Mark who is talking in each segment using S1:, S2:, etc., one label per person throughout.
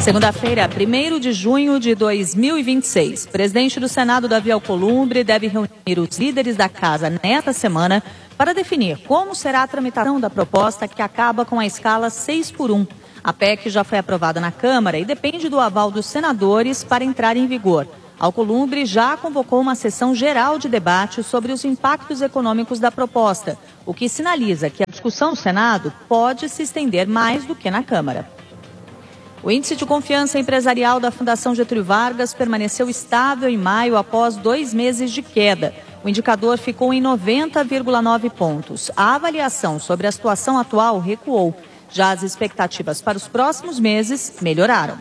S1: Segunda-feira, 1º de junho de 2026. O presidente do Senado, Davi Alcolumbre, deve reunir os líderes da casa nesta semana para definir como será a tramitação da proposta que acaba com a escala 6x1. A PEC já foi aprovada na Câmara e depende do aval dos senadores para entrar em vigor. Alcolumbre já convocou uma sessão geral de debate sobre os impactos econômicos da proposta, o que sinaliza que a discussão no Senado pode se estender mais do que na Câmara. O índice de confiança empresarial da Fundação Getúlio Vargas permaneceu estável em maio após 2 meses de queda. O indicador ficou em 90,9 pontos. A avaliação sobre a situação atual recuou. Já as expectativas para os próximos meses melhoraram.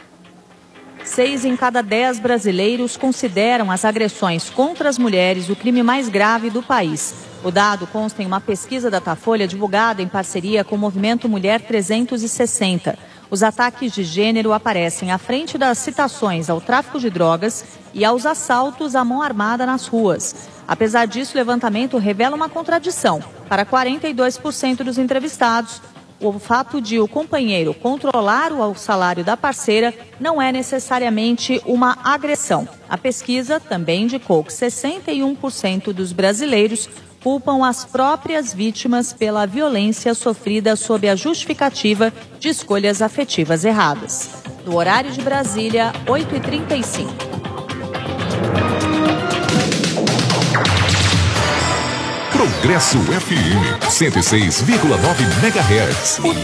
S1: 6 em cada 10 brasileiros consideram as agressões contra as mulheres o crime mais grave do país. O dado consta em uma pesquisa da Datafolha divulgada em parceria com o Movimento Mulher 360. Os ataques de gênero aparecem à frente das citações ao tráfico de drogas e aos assaltos à mão armada nas ruas. Apesar disso, o levantamento revela uma contradição. Para 42% dos entrevistados, o fato de o companheiro controlar o salário da parceira não é necessariamente uma agressão. A pesquisa também indicou que 61% dos brasileiros culpam as próprias vítimas pela violência sofrida sob a justificativa de escolhas afetivas erradas. No horário de Brasília, 8h35.
S2: Progresso FM 106,9 MHz.